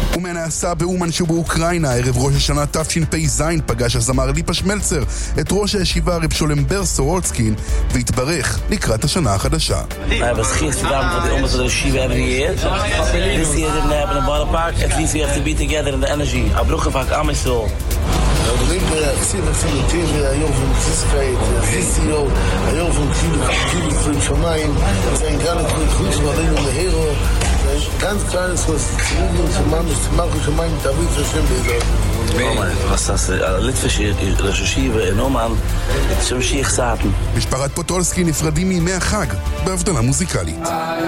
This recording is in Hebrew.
ומה נעשה באומן שבאוקראינה, ערב ראש השנה תשפ"ז, פגש הזמר ליפה שמלצר את ראש הישיבה רב שולם בר סורוצקין והתברך לקראת השנה החדשה. I was gisteravond voor de omroep van de Shiva every year. This year didn't happen in Water Park. At least we have to be together in the energy. Abruche vaak Amisol. Olympia, Silver, היום von Ziskeit, Zistio, היום von Kilo von Schamaim, sein ganz gut Marin und Hero, ganz kleines was zu machen, Schamaim, David Hashem bezahlt. Was das Litwische Recherchive in Oman, שמשיך סעתן. משפחת פוטולסקי נפרדים מימי החג בהבדלה מוזיקלית.